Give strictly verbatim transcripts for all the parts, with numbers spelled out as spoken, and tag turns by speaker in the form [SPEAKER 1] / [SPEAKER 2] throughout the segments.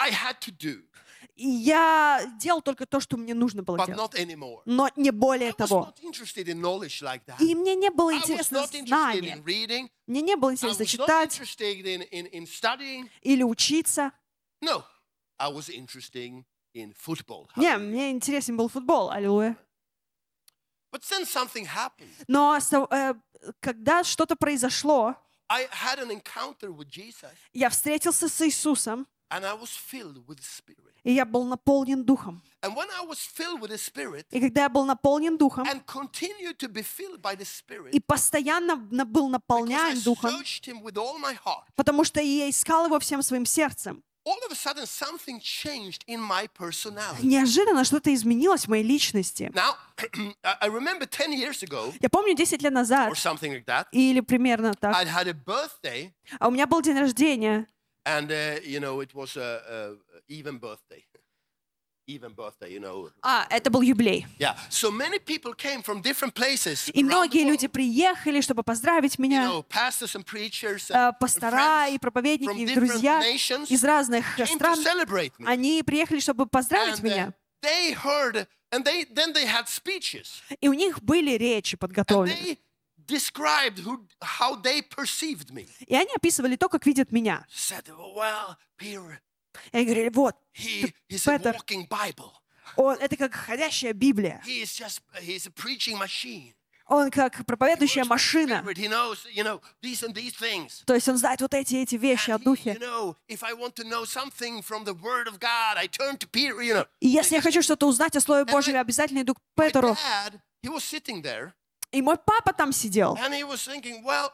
[SPEAKER 1] I had to do,
[SPEAKER 2] И я делал только то, что мне нужно было
[SPEAKER 1] but
[SPEAKER 2] делать.
[SPEAKER 1] not anymore.
[SPEAKER 2] Но не более
[SPEAKER 1] I was
[SPEAKER 2] того.
[SPEAKER 1] not interested in knowledge like that.
[SPEAKER 2] И мне не было
[SPEAKER 1] I was
[SPEAKER 2] интересно
[SPEAKER 1] not interested
[SPEAKER 2] знание.
[SPEAKER 1] in reading.
[SPEAKER 2] Мне не было
[SPEAKER 1] I
[SPEAKER 2] интересно
[SPEAKER 1] was not
[SPEAKER 2] читать
[SPEAKER 1] interested in, in, in studying.
[SPEAKER 2] или учиться.
[SPEAKER 1] No, I was interested in football.
[SPEAKER 2] Не,
[SPEAKER 1] Hallelujah.
[SPEAKER 2] мне интересен был футбол, аллилуйя.
[SPEAKER 1] But then something happened.
[SPEAKER 2] Но со- э, когда что-то произошло,
[SPEAKER 1] I had an encounter with Jesus,
[SPEAKER 2] я встретился с Иисусом,
[SPEAKER 1] and I was filled with the Spirit.
[SPEAKER 2] и я был наполнен Духом.
[SPEAKER 1] And when I was filled with the Spirit
[SPEAKER 2] И когда я был наполнен Духом
[SPEAKER 1] and continued to be filled by the Spirit,
[SPEAKER 2] и постоянно на- был
[SPEAKER 1] because I
[SPEAKER 2] наполняем Духом,
[SPEAKER 1] searched Him with all my heart,
[SPEAKER 2] потому что я искал Его всем своим сердцем,
[SPEAKER 1] all of a sudden something changed in my personality.
[SPEAKER 2] неожиданно что-то изменилось в моей личности.
[SPEAKER 1] Now, I I remember ten years ago,
[SPEAKER 2] Я помню десять лет назад,
[SPEAKER 1] or something like that,
[SPEAKER 2] или примерно так,
[SPEAKER 1] I'd had a birthday,
[SPEAKER 2] а у меня был день рождения,
[SPEAKER 1] and, uh, you know, it was a, a even birthday. Even birthday, you know.
[SPEAKER 2] а, это был юбилей.
[SPEAKER 1] Yeah. So many people came from different places.
[SPEAKER 2] И
[SPEAKER 1] around the
[SPEAKER 2] многие
[SPEAKER 1] world.
[SPEAKER 2] люди приехали, чтобы поздравить
[SPEAKER 1] You
[SPEAKER 2] меня.
[SPEAKER 1] know, pastors and preachers
[SPEAKER 2] Э,
[SPEAKER 1] and
[SPEAKER 2] Пастора
[SPEAKER 1] friends
[SPEAKER 2] и проповедники,
[SPEAKER 1] from
[SPEAKER 2] и
[SPEAKER 1] different
[SPEAKER 2] друзья
[SPEAKER 1] nations
[SPEAKER 2] из разных
[SPEAKER 1] came to
[SPEAKER 2] стран,
[SPEAKER 1] celebrate me.
[SPEAKER 2] они приехали, чтобы поздравить
[SPEAKER 1] And uh,
[SPEAKER 2] меня.
[SPEAKER 1] they heard, and they then they had speeches,
[SPEAKER 2] И у них были речи
[SPEAKER 1] and
[SPEAKER 2] подготовлены.
[SPEAKER 1] they described who, how they perceived me.
[SPEAKER 2] И они описывали то, как видят меня.
[SPEAKER 1] Said, oh, well, Peter,
[SPEAKER 2] И они говорили, вот,
[SPEAKER 1] he is a
[SPEAKER 2] Петр,
[SPEAKER 1] walking Bible.
[SPEAKER 2] он, это как ходящая Библия.
[SPEAKER 1] He is just, he's a preaching machine.
[SPEAKER 2] Он как проповедующая машина.
[SPEAKER 1] He knows, you know, these and these things.
[SPEAKER 2] То есть он знает вот эти эти вещи о
[SPEAKER 1] And he,
[SPEAKER 2] Духе.
[SPEAKER 1] you know, if I want to know something from the Word of God, I turn to Peter, you know.
[SPEAKER 2] И если я хочу что-то узнать о Слове Божьем, я обязательно иду к
[SPEAKER 1] My
[SPEAKER 2] Петру.
[SPEAKER 1] dad, he was sitting there,
[SPEAKER 2] И мой папа там сидел.
[SPEAKER 1] and he was thinking, well,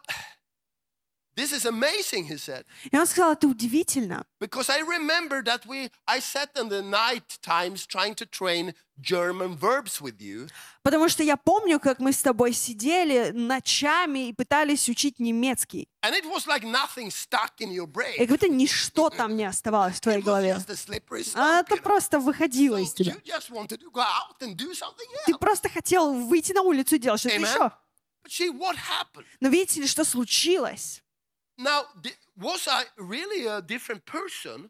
[SPEAKER 1] this is amazing, he said.
[SPEAKER 2] И он сказал, это удивительно.
[SPEAKER 1] Because I remember that we, I sat in the night times trying to train German verbs with you.
[SPEAKER 2] Потому что я помню, как мы с тобой сидели ночами и пытались учить немецкий.
[SPEAKER 1] And it was like nothing stuck in your brain.
[SPEAKER 2] И как будто ничто там не оставалось в твоей
[SPEAKER 1] It was
[SPEAKER 2] голове.
[SPEAKER 1] just a slippery
[SPEAKER 2] А
[SPEAKER 1] slope,
[SPEAKER 2] это
[SPEAKER 1] you know.
[SPEAKER 2] просто выходило из
[SPEAKER 1] So
[SPEAKER 2] тебя.
[SPEAKER 1] you just wanted to go out and do something
[SPEAKER 2] Ты
[SPEAKER 1] else.
[SPEAKER 2] просто хотел выйти на улицу и делать что-то
[SPEAKER 1] Amen.
[SPEAKER 2] еще.
[SPEAKER 1] But see, what happened?
[SPEAKER 2] Но видите ли, что случилось?
[SPEAKER 1] Now, di- was I really a different person?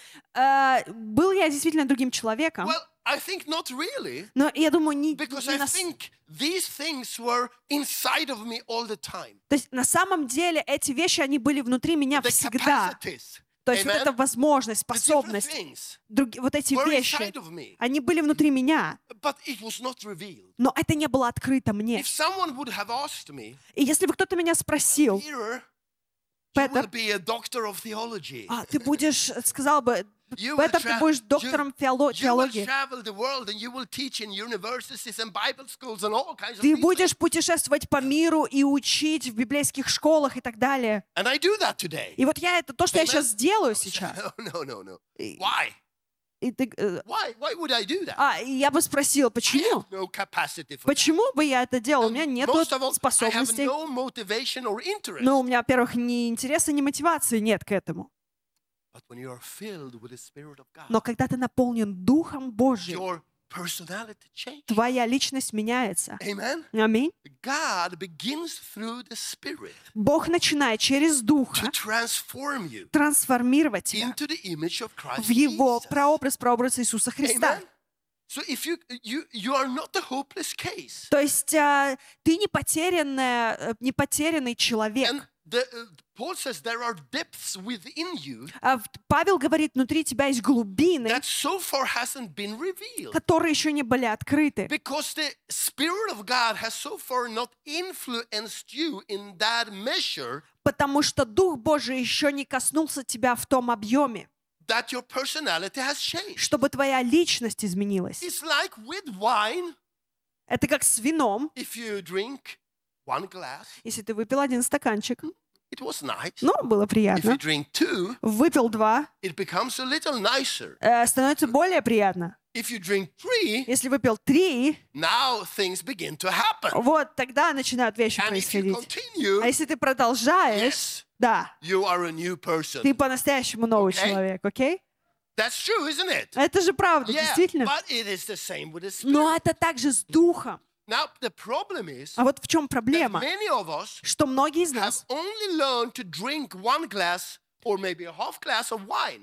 [SPEAKER 2] Э, Был я действительно другим человеком,
[SPEAKER 1] Well, I think not really.
[SPEAKER 2] но я думаю, не,
[SPEAKER 1] Because
[SPEAKER 2] не
[SPEAKER 1] I
[SPEAKER 2] на с-
[SPEAKER 1] think these things were inside of me all the time.
[SPEAKER 2] То есть на самом деле эти вещи, они были внутри меня
[SPEAKER 1] The
[SPEAKER 2] всегда.
[SPEAKER 1] capacities,
[SPEAKER 2] То есть вот
[SPEAKER 1] amen,
[SPEAKER 2] эта возможность,
[SPEAKER 1] the different
[SPEAKER 2] способность,
[SPEAKER 1] things
[SPEAKER 2] други- вот эти
[SPEAKER 1] were
[SPEAKER 2] вещи,
[SPEAKER 1] inside of me,
[SPEAKER 2] они были внутри меня,
[SPEAKER 1] but it was not revealed.
[SPEAKER 2] но это не было открыто мне.
[SPEAKER 1] If someone would have asked me,
[SPEAKER 2] И если бы кто-то меня спросил,
[SPEAKER 1] Peter, you
[SPEAKER 2] Петр,
[SPEAKER 1] will be a doctor of theology.
[SPEAKER 2] а, ты будешь, сказал бы,
[SPEAKER 1] You will
[SPEAKER 2] Петр, ты
[SPEAKER 1] tra-
[SPEAKER 2] будешь
[SPEAKER 1] you-
[SPEAKER 2] доктором теоло-
[SPEAKER 1] You will
[SPEAKER 2] теологии.
[SPEAKER 1] travel the world and you will teach in universities and Bible schools and all kinds of
[SPEAKER 2] Ты
[SPEAKER 1] things.
[SPEAKER 2] будешь путешествовать по миру и учить в библейских школах и так далее.
[SPEAKER 1] And I do that today.
[SPEAKER 2] И вот я это то, что я
[SPEAKER 1] Amen.
[SPEAKER 2] сейчас делаю сейчас.
[SPEAKER 1] No, no, no, no.
[SPEAKER 2] И-
[SPEAKER 1] Why?
[SPEAKER 2] И ты, э,
[SPEAKER 1] Why? Why would I do that?
[SPEAKER 2] а, и я бы спросил,
[SPEAKER 1] I
[SPEAKER 2] почему?
[SPEAKER 1] have no capacity for that.
[SPEAKER 2] Почему бы я это делал? У меня нет
[SPEAKER 1] Most of all, I have
[SPEAKER 2] способностей.
[SPEAKER 1] no motivation or interest.
[SPEAKER 2] Ну, у меня, во-первых, ни интереса, ни мотивации нет к этому.
[SPEAKER 1] But when you are filled with the Spirit of God,
[SPEAKER 2] Но когда ты наполнен Духом Божьим,
[SPEAKER 1] your personality changes.
[SPEAKER 2] твоя личность меняется.
[SPEAKER 1] Amen.
[SPEAKER 2] Аминь.
[SPEAKER 1] God begins through the Spirit
[SPEAKER 2] Бог начинает через
[SPEAKER 1] to
[SPEAKER 2] Духа
[SPEAKER 1] transform you
[SPEAKER 2] трансформировать тебя
[SPEAKER 1] into the image of Christ
[SPEAKER 2] в Его
[SPEAKER 1] Jesus.
[SPEAKER 2] прообраз, прообраз Иисуса Христа.
[SPEAKER 1] Amen. So if you you you are not a hopeless case.
[SPEAKER 2] То есть а, ты не потерянная, э, не потерянный человек.
[SPEAKER 1] And the, uh, Paul says there are depths within you
[SPEAKER 2] А в- Павел говорит, внутри тебя есть глубины,
[SPEAKER 1] that so far hasn't been revealed.
[SPEAKER 2] которые еще не были открыты.
[SPEAKER 1] Because the Spirit of God has so far not influenced you in that measure
[SPEAKER 2] Потому что Дух Божий еще не коснулся тебя в том объеме,
[SPEAKER 1] that your personality has changed.
[SPEAKER 2] чтобы твоя личность изменилась.
[SPEAKER 1] It's like with wine,
[SPEAKER 2] Это как с вином.
[SPEAKER 1] if you drink one glass,
[SPEAKER 2] Если ты выпил один стаканчик,
[SPEAKER 1] it was nice.
[SPEAKER 2] ну, было
[SPEAKER 1] If you
[SPEAKER 2] приятно.
[SPEAKER 1] drink two,
[SPEAKER 2] Выпил два,
[SPEAKER 1] it becomes a little nicer.
[SPEAKER 2] э, становится более приятно.
[SPEAKER 1] If you drink three,
[SPEAKER 2] Если выпил три,
[SPEAKER 1] now things begin to happen.
[SPEAKER 2] вот тогда начинают вещи
[SPEAKER 1] And if you
[SPEAKER 2] происходить.
[SPEAKER 1] continue,
[SPEAKER 2] А если ты продолжаешь,
[SPEAKER 1] yes,
[SPEAKER 2] да,
[SPEAKER 1] you are a new person.
[SPEAKER 2] ты по-настоящему новый
[SPEAKER 1] Okay.
[SPEAKER 2] человек, окей?
[SPEAKER 1] That's true, isn't it?
[SPEAKER 2] Это же правда,
[SPEAKER 1] Yeah,
[SPEAKER 2] действительно.
[SPEAKER 1] but it is the same with the Spirit.
[SPEAKER 2] Но это также с Духом.
[SPEAKER 1] Now, the problem is
[SPEAKER 2] А вот в чем
[SPEAKER 1] that
[SPEAKER 2] проблема?
[SPEAKER 1] many of us
[SPEAKER 2] Что многие из
[SPEAKER 1] have
[SPEAKER 2] нас
[SPEAKER 1] only learned to drink one glass or maybe a half glass of wine.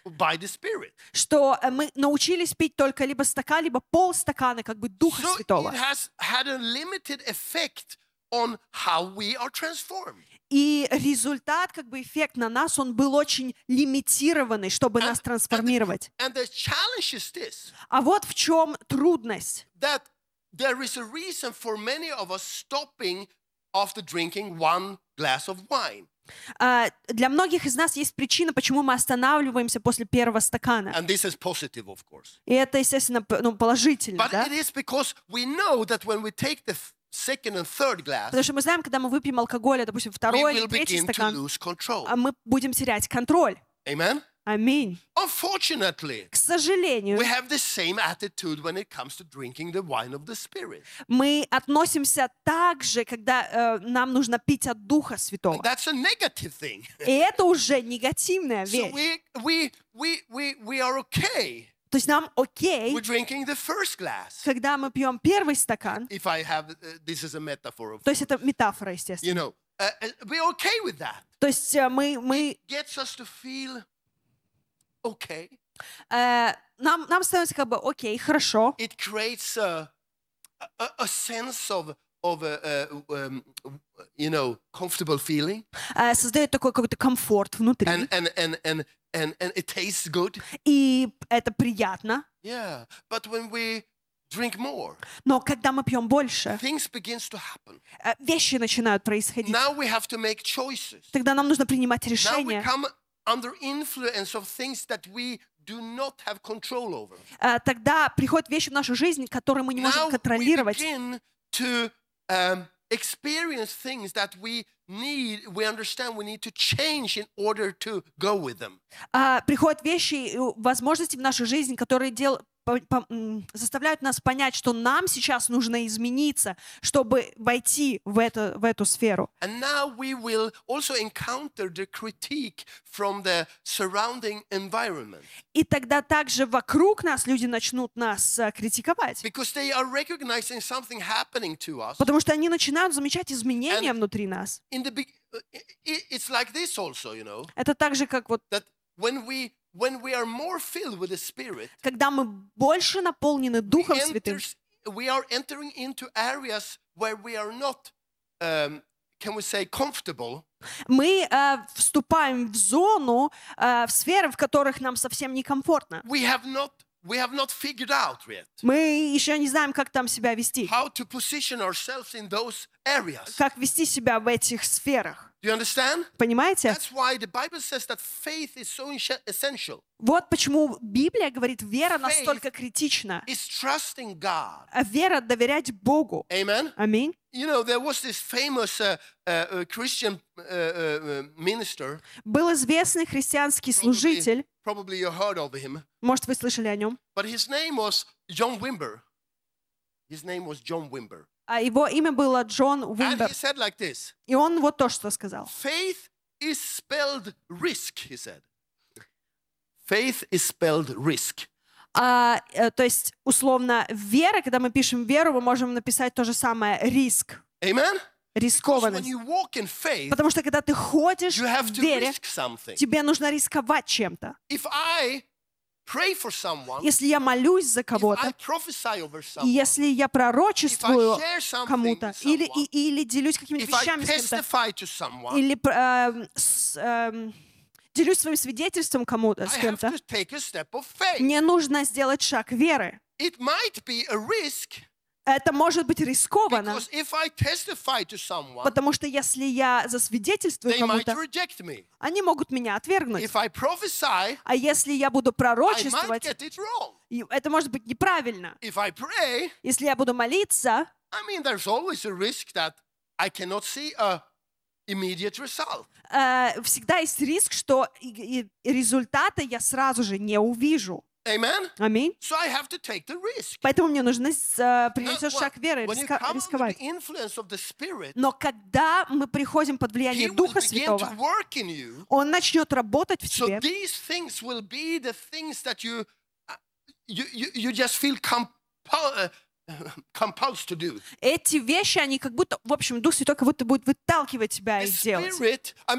[SPEAKER 1] by the Spirit.
[SPEAKER 2] что э, мы научились пить только либо стакан, либо полстакана, как бы Духа
[SPEAKER 1] So
[SPEAKER 2] Святого.
[SPEAKER 1] it has had a limited effect on how we are transformed.
[SPEAKER 2] И результат, как бы эффект на нас, он был очень лимитированный, чтобы нас трансформировать.
[SPEAKER 1] And the challenge is this,
[SPEAKER 2] А вот в чем трудность.
[SPEAKER 1] that there is a reason for many of us stopping after drinking one glass of wine.
[SPEAKER 2] А, Для многих из нас есть причина, почему мы останавливаемся после первого стакана.
[SPEAKER 1] And this is positive, of course.
[SPEAKER 2] И это, естественно, п- ну, положительно,
[SPEAKER 1] But
[SPEAKER 2] да?
[SPEAKER 1] it is because we know that when we take the f- second and third glass,
[SPEAKER 2] Потому что мы знаем, когда мы выпьем алкоголь, допустим,
[SPEAKER 1] we
[SPEAKER 2] второй или
[SPEAKER 1] will
[SPEAKER 2] третий
[SPEAKER 1] begin to
[SPEAKER 2] стакан,
[SPEAKER 1] lose control.
[SPEAKER 2] а мы будем терять контроль.
[SPEAKER 1] Amen?
[SPEAKER 2] Аминь.
[SPEAKER 1] Unfortunately,
[SPEAKER 2] К сожалению,
[SPEAKER 1] we have the same attitude when it comes to drinking the wine of the Spirit.
[SPEAKER 2] мы относимся так же, когда э, нам нужно пить от Духа Святого.
[SPEAKER 1] That's a negative thing.
[SPEAKER 2] И это уже негативная
[SPEAKER 1] So
[SPEAKER 2] вещь.
[SPEAKER 1] we, we, we, we, we are okay
[SPEAKER 2] То есть нам окей,
[SPEAKER 1] with drinking the first glass.
[SPEAKER 2] когда мы пьем первый стакан,
[SPEAKER 1] If I have, uh, this is a metaphor of,
[SPEAKER 2] то есть это метафора, естественно.
[SPEAKER 1] you know, uh, uh, we're okay with that.
[SPEAKER 2] То есть э, мы, мы,
[SPEAKER 1] Gets us to feel okay.
[SPEAKER 2] э, нам, нам становится как бы окей, хорошо.
[SPEAKER 1] It creates a, a, a sense of, of a, uh, um, you know, comfortable feeling.
[SPEAKER 2] Э, создает такой какой-то комфорт внутри.
[SPEAKER 1] And, and, and, and, and, and it tastes good.
[SPEAKER 2] И это приятно.
[SPEAKER 1] Yeah. But when we drink more,
[SPEAKER 2] Но когда мы пьем больше,
[SPEAKER 1] things begins to happen.
[SPEAKER 2] э, вещи начинают происходить.
[SPEAKER 1] Now we have to make choices.
[SPEAKER 2] Тогда нам нужно принимать
[SPEAKER 1] Now we
[SPEAKER 2] решения.
[SPEAKER 1] come under influence of things that we do not have control over.
[SPEAKER 2] Э, Тогда приходят вещи в нашу жизнь, которые мы не можем
[SPEAKER 1] Now we
[SPEAKER 2] контролировать.
[SPEAKER 1] begin to um, experience things that we need, we understand we need to change in order to go with them.
[SPEAKER 2] А, Приходят вещи, и возможности в нашу жизнь, которые дел- по- по- м, заставляют нас понять, что нам сейчас нужно измениться, чтобы войти в, это, в эту сферу.
[SPEAKER 1] And now we will also encounter the critique from the surrounding environment
[SPEAKER 2] И тогда также вокруг нас люди начнут нас а, критиковать,
[SPEAKER 1] because they are recognizing something happening to us.
[SPEAKER 2] потому что они начинают замечать изменения
[SPEAKER 1] And-
[SPEAKER 2] внутри нас.
[SPEAKER 1] In the big, it's like this also, you know,
[SPEAKER 2] Это так же, как вот
[SPEAKER 1] that when we when we are more filled with the Spirit,
[SPEAKER 2] когда мы больше наполнены Духом
[SPEAKER 1] we,
[SPEAKER 2] Святым,
[SPEAKER 1] enters, we are entering into areas where we are not, um, can we say, comfortable.
[SPEAKER 2] мы э, вступаем в зону, э, в сферы, в которых нам совсем некомфортно.
[SPEAKER 1] We have not we have not figured out yet
[SPEAKER 2] Мы еще не знаем, как там себя вести,
[SPEAKER 1] how to position ourselves in those areas.
[SPEAKER 2] как вести себя в этих сферах.
[SPEAKER 1] Do you understand?
[SPEAKER 2] Понимаете?
[SPEAKER 1] That's why the Bible says that faith is so inse- essential.
[SPEAKER 2] Вот почему Библия говорит, вера
[SPEAKER 1] Faith
[SPEAKER 2] настолько критична.
[SPEAKER 1] Is trusting God.
[SPEAKER 2] А вера — доверять Богу.
[SPEAKER 1] Amen.
[SPEAKER 2] Аминь.
[SPEAKER 1] You know, there was this famous uh, uh, uh, Christian uh, uh, uh, minister.
[SPEAKER 2] Был известный христианский
[SPEAKER 1] Probably,
[SPEAKER 2] служитель,
[SPEAKER 1] probably you heard of him.
[SPEAKER 2] может, вы слышали о нем,
[SPEAKER 1] But his name was John Wimber. His name was John Wimber.
[SPEAKER 2] а его имя было Джон
[SPEAKER 1] And
[SPEAKER 2] Уимбер.
[SPEAKER 1] he said like this:
[SPEAKER 2] И он вот то, что сказал.
[SPEAKER 1] faith is spelled risk, he said. Faith is spelled risk.
[SPEAKER 2] А, э, то есть, условно, вера, когда мы пишем веру, мы можем написать то же самое — риск,
[SPEAKER 1] Amen? Because when
[SPEAKER 2] рискованность.
[SPEAKER 1] you walk in faith,
[SPEAKER 2] Потому что когда ты ходишь
[SPEAKER 1] you have
[SPEAKER 2] в
[SPEAKER 1] to
[SPEAKER 2] вере,
[SPEAKER 1] risk something.
[SPEAKER 2] тебе нужно рисковать чем-то.
[SPEAKER 1] If I pray for someone,
[SPEAKER 2] Если я молюсь за
[SPEAKER 1] if I
[SPEAKER 2] кого-то,
[SPEAKER 1] prophesy over
[SPEAKER 2] и
[SPEAKER 1] someone,
[SPEAKER 2] если я пророчествую
[SPEAKER 1] If I share something
[SPEAKER 2] кому-то,
[SPEAKER 1] with
[SPEAKER 2] или,
[SPEAKER 1] someone,
[SPEAKER 2] и- или делюсь какими-то
[SPEAKER 1] if I
[SPEAKER 2] вещами с кем-то,
[SPEAKER 1] testify to someone,
[SPEAKER 2] или э, с, эм, делюсь своим свидетельством кому-то, с
[SPEAKER 1] I have
[SPEAKER 2] кем-то,
[SPEAKER 1] to take a step of faith.
[SPEAKER 2] мне нужно сделать шаг веры.
[SPEAKER 1] It might be a risk
[SPEAKER 2] Это может быть рискованно,
[SPEAKER 1] because if I testify to someone,
[SPEAKER 2] потому что если я засвидетельствую
[SPEAKER 1] they might
[SPEAKER 2] кому-то,
[SPEAKER 1] reject me.
[SPEAKER 2] они могут меня отвергнуть.
[SPEAKER 1] If I prophesy,
[SPEAKER 2] А если я буду
[SPEAKER 1] I might
[SPEAKER 2] пророчествовать,
[SPEAKER 1] get it wrong.
[SPEAKER 2] и это может быть неправильно.
[SPEAKER 1] If I pray,
[SPEAKER 2] Если я буду молиться,
[SPEAKER 1] I mean, there's always a risk that I cannot see a immediate result.
[SPEAKER 2] э, всегда есть риск, что и- и результата я сразу же не увижу.
[SPEAKER 1] Amen?
[SPEAKER 2] Аминь.
[SPEAKER 1] So I have to take the risk.
[SPEAKER 2] Поэтому мне нужно с- э, принять
[SPEAKER 1] Now,
[SPEAKER 2] этот шаг веры,
[SPEAKER 1] when you
[SPEAKER 2] риска-
[SPEAKER 1] come under
[SPEAKER 2] рисковать.
[SPEAKER 1] the influence of the Spirit,
[SPEAKER 2] Но когда мы приходим под
[SPEAKER 1] He
[SPEAKER 2] влияние
[SPEAKER 1] will
[SPEAKER 2] Духа
[SPEAKER 1] begin to
[SPEAKER 2] Святого,
[SPEAKER 1] work in you.
[SPEAKER 2] Он начнет работать в
[SPEAKER 1] So
[SPEAKER 2] тебе.
[SPEAKER 1] these things will be the things that you uh, you you, you just feel compul- uh, compulsed to do.
[SPEAKER 2] Эти вещи, они как будто, в общем, Дух Святой как будто будет выталкивать тебя
[SPEAKER 1] The
[SPEAKER 2] их делать.
[SPEAKER 1] Spirit, I mean,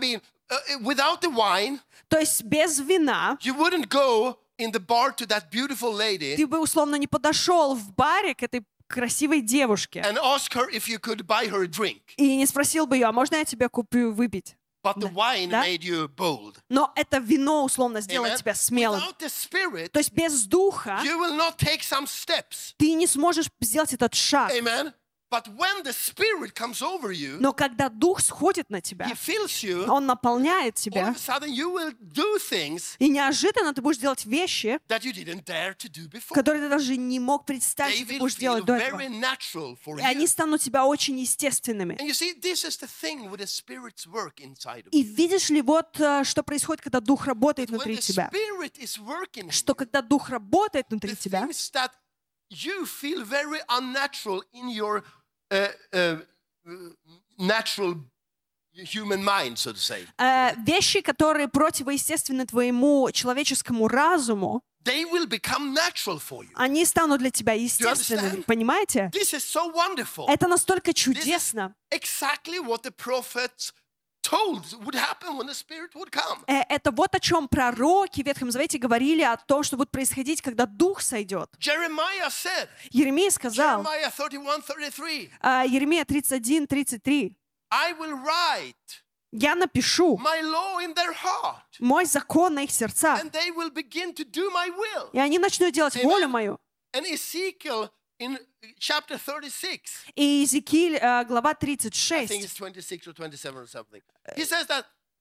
[SPEAKER 1] uh, without the wine,
[SPEAKER 2] То есть без вина
[SPEAKER 1] you wouldn't go in the bar to that beautiful lady
[SPEAKER 2] ты бы условно не подошел в баре к этой красивой девушке
[SPEAKER 1] and ask her if you could buy her a drink.
[SPEAKER 2] и не спросил бы ее, а можно я тебе куплю выпить?
[SPEAKER 1] But the wine
[SPEAKER 2] Да?
[SPEAKER 1] made you bold.
[SPEAKER 2] Но это вино условно сделает
[SPEAKER 1] Amen.
[SPEAKER 2] тебя смелым.
[SPEAKER 1] Without the Spirit,
[SPEAKER 2] То есть без духа
[SPEAKER 1] you will not take some steps.
[SPEAKER 2] ты не сможешь сделать этот шаг.
[SPEAKER 1] Amen. But when the Spirit comes over you,
[SPEAKER 2] Но когда дух сходит на тебя,
[SPEAKER 1] He fills you,
[SPEAKER 2] он наполняет
[SPEAKER 1] all
[SPEAKER 2] тебя,
[SPEAKER 1] of a sudden you will do things
[SPEAKER 2] и неожиданно ты будешь делать вещи,
[SPEAKER 1] that you didn't dare to do before.
[SPEAKER 2] которые ты даже не мог представить,
[SPEAKER 1] They
[SPEAKER 2] что ты
[SPEAKER 1] will
[SPEAKER 2] будешь
[SPEAKER 1] feel
[SPEAKER 2] делать до этого.
[SPEAKER 1] very natural for
[SPEAKER 2] И они
[SPEAKER 1] you.
[SPEAKER 2] станут тебя очень естественными.
[SPEAKER 1] And you see, this is the thing with the Spirit's work inside of
[SPEAKER 2] И
[SPEAKER 1] you.
[SPEAKER 2] видишь ли, вот э, что происходит, когда дух работает
[SPEAKER 1] When
[SPEAKER 2] внутри
[SPEAKER 1] the
[SPEAKER 2] тебя.
[SPEAKER 1] Spirit is working in
[SPEAKER 2] Что
[SPEAKER 1] you,
[SPEAKER 2] когда дух работает
[SPEAKER 1] the
[SPEAKER 2] внутри тебя,
[SPEAKER 1] things that you feel very unnatural in your uh, uh, uh, natural human mind, so to say,
[SPEAKER 2] э, вещи, которые противоестественны твоему человеческому разуму,
[SPEAKER 1] they will become natural for you.
[SPEAKER 2] они станут для тебя естественными.
[SPEAKER 1] understand?
[SPEAKER 2] Понимаете?
[SPEAKER 1] This is so wonderful.
[SPEAKER 2] Это настолько чудесно.
[SPEAKER 1] Exactly what the prophets told would happen when the Spirit would come.
[SPEAKER 2] Э, Это вот о чем пророки в Ветхом Завете говорили, о том, что будет происходить, когда Дух сойдет.
[SPEAKER 1] Jeremiah said,
[SPEAKER 2] Еремия сказал,
[SPEAKER 1] Jeremiah thirty-one, thirty-three,
[SPEAKER 2] э, Еремия тридцать один, тридцать три,
[SPEAKER 1] I will write
[SPEAKER 2] «Я напишу
[SPEAKER 1] my law in their heart,
[SPEAKER 2] мой закон на их сердцах,
[SPEAKER 1] and they will begin to do my will.
[SPEAKER 2] и они начнут делать
[SPEAKER 1] Amen.
[SPEAKER 2] волю мою».
[SPEAKER 1] And Ezekiel in chapter thirty-six,
[SPEAKER 2] И Иезекииль, э, глава тридцать
[SPEAKER 1] I think
[SPEAKER 2] шесть,
[SPEAKER 1] it's twenty-six or twenty-seven or something, he says that